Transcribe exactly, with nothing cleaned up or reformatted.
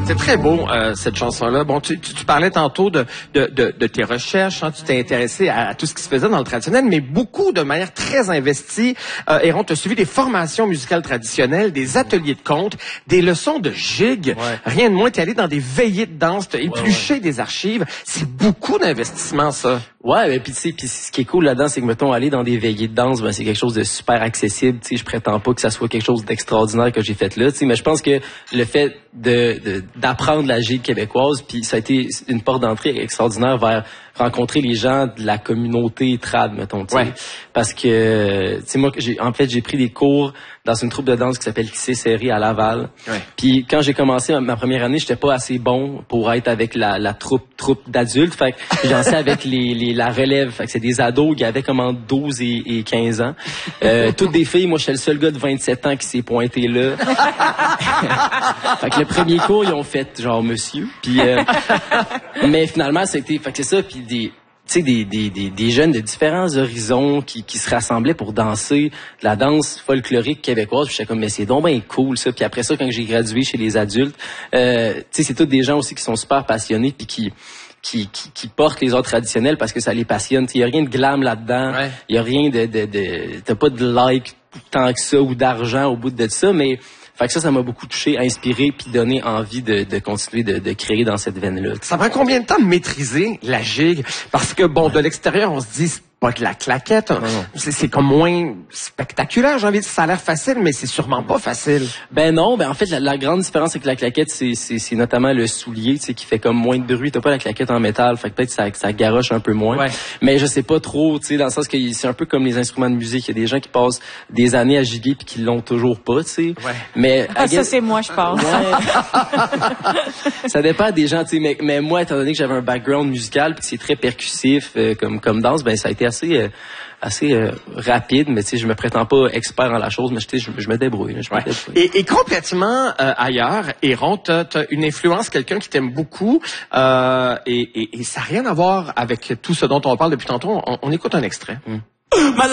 C'est très beau, euh, cette chanson-là. Bon, tu, tu, tu parlais tantôt de, de, de, de tes recherches, hein, tu t'es intéressé à, à tout ce qui se faisait dans le traditionnel, mais beaucoup, de manière très investie, euh, Héron, tu as suivi des formations musicales traditionnelles, des ateliers de conte, des leçons de gigue. Ouais. Rien de moins, tu es allé dans des veillées de danse, tu as épluché ouais, ouais. des archives. C'est beaucoup d'investissement, ça. Ouais, mais puis tu sais, puis ce qui est cool là-dedans, c'est que mettons aller dans des veillées de danse, ben c'est quelque chose de super accessible. Tu sais, je prétends pas que ça soit quelque chose d'extraordinaire que j'ai fait là. Tu sais, mais je pense que le fait de, de d'apprendre la gigue québécoise, puis ça a été une porte d'entrée extraordinaire vers rencontrer les gens de la communauté trad, mettons. Tu sais, ouais. Parce que tu sais moi, j'ai en fait j'ai pris des cours dans une troupe de danse qui s'appelle Tissé Serré à Laval. Ouais. Puis quand j'ai commencé ma première année, j'étais pas assez bon pour être avec la, la troupe troupe d'adultes. Fait que j'ai lancé avec les, les la relève. Fait que c'est des ados qui avaient comme entre douze et, et quinze ans. Euh, toutes des filles. Moi, j'étais le seul gars de vingt-sept ans qui s'est pointé là. Fait que le premier cours, ils ont fait genre monsieur. Puis, euh, mais finalement, c'était. Fait que c'est ça. Puis des. Tu sais, des, des, des, des jeunes de différents horizons qui, qui se rassemblaient pour danser de la danse folklorique québécoise. Puis j'étais comme, mais c'est donc bien cool, ça. Puis après ça, quand j'ai gradué chez les adultes, euh, tu sais, c'est tous des gens aussi qui sont super passionnés puis qui, qui, qui, qui portent les arts traditionnels parce que ça les passionne. Il y a rien de glam là-dedans. Il ouais. y a rien de, de, de, t'as pas de like tant que ça ou d'argent au bout de ça, mais fait que ça, ça m'a beaucoup touché, inspiré, puis donné envie de, de continuer de, de créer dans cette veine-là. Ça prend combien de temps de maîtriser la gigue? Parce que, bon, de l'extérieur, on se dit, c'est pas de la claquette. C'est, c'est comme moins spectaculaire, j'ai envie de dire. Ça a l'air facile, mais c'est sûrement pas facile. Ben non, ben en fait, la, la grande différence avec la claquette, c'est, c'est, c'est notamment le soulier, tu sais, qui fait comme moins de bruit. T'as pas la claquette en métal, fait que peut-être ça, ça garoche un peu moins. Ouais. Mais je sais pas trop, tu sais, dans le sens que c'est un peu comme les instruments de musique. Il y a des gens qui passent des années à giguer puis qui l'ont toujours pas, tu sais. Ouais. Mais ah, guess, ça c'est moi, je pense. Ouais. Ça dépend des gens, tu sais. Mais, mais moi, étant donné que j'avais un background musical puis que c'est très percussif euh, comme comme danse, ben ça a été assez euh, assez euh, rapide, mais tu sais, je me prétends pas expert en la chose, mais je, je me débrouille. Je me ouais. débrouille. Et, et complètement euh, ailleurs, Héron, t'as, t'as une influence, quelqu'un qui t'aime beaucoup, euh, et, et, et ça n'a rien à voir avec tout ce dont on parle depuis tantôt. On, on écoute un extrait. Mm.